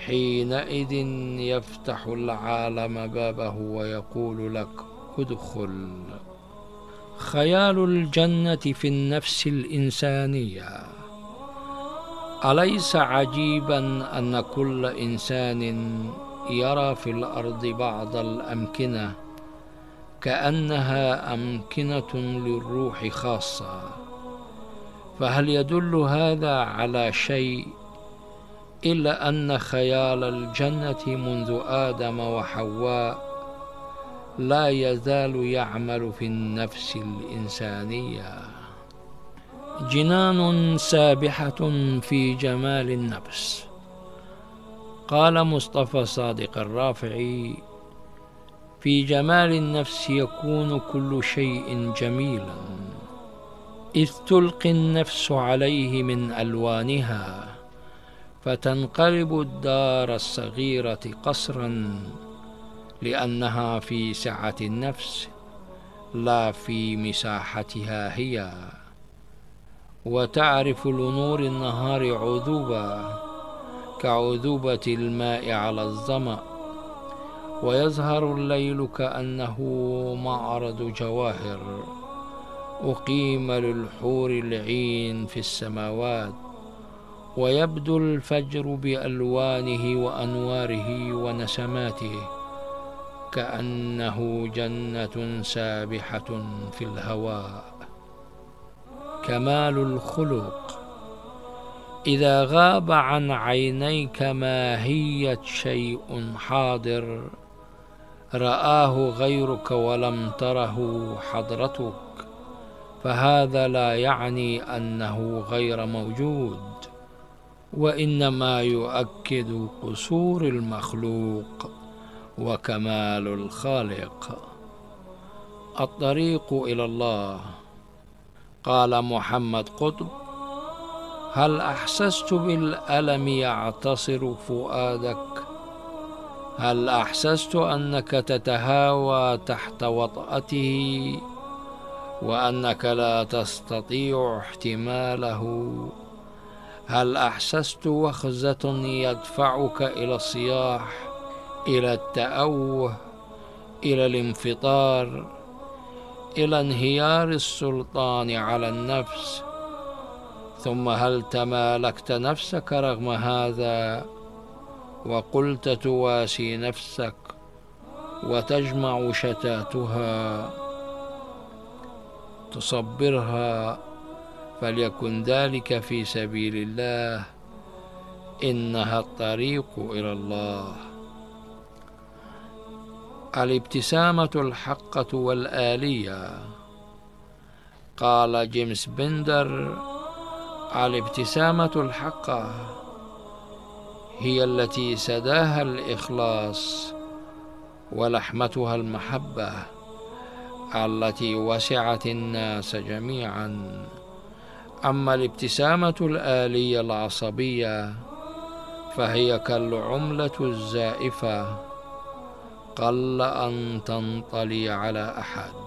حينئذ يفتح العالم بابه ويقول لك ادخل. خيال الجنة في النفس الإنسانية. أليس عجيبا أن كل إنسان يرى في الأرض بعض الأمكنة كأنها أمكنة للروح خاصة، فهل يدل هذا على شيء إلا أن خيال الجنة منذ آدم وحواء لا يزال يعمل في النفس الإنسانية. جنان سابحة في جمال النفس. قال مصطفى صادق الرافعي: في جمال النفس يكون كل شيء جميلا، إذ تلقي النفس عليه من ألوانها، فتنقلب الدار الصغيرة قصرا، لأنها في سعة النفس لا في مساحتها هي. وتعرف لنور النهار عذوبة كعذوبة الماء على الظمأ، ويظهر الليل كأنه معرض جواهر أقيم للحور العين في السماوات، ويبدو الفجر بألوانه وأنواره ونسماته كأنه جنة سابحة في الهواء. كمال الخلق. إذا غاب عن عينيك ماهية شيء حاضر رآه غيرك ولم تره حضرتك، فهذا لا يعني أنه غير موجود، وإنما يؤكد قصور المخلوق وكمال الخالق. الطريق إلى الله. قال محمد قطب: هل أحسست بالألم يعتصر فؤادك؟ هل أحسست أنك تتهاوى تحت وطأته وأنك لا تستطيع احتماله؟ هل أحسست وخزة يدفعك إلى الصياح، إلى التأوه، إلى الانفطار، إلى انهيار السلطان على النفس؟ ثم هل تمالكت نفسك رغم هذا وقلت تواسي نفسك وتجمع شتاتها تصبرها، فليكن ذلك في سبيل الله، إنها الطريق إلى الله. الابتسامة الحقة والآلية. قال جيمس بندر: الابتسامة الحقة هي التي سداها الإخلاص ولحمتها المحبة، التي وسعت الناس جميعا. أما الابتسامة الآلية العصبية فهي كالعملة الزائفة، قل أن تنطلي على أحد.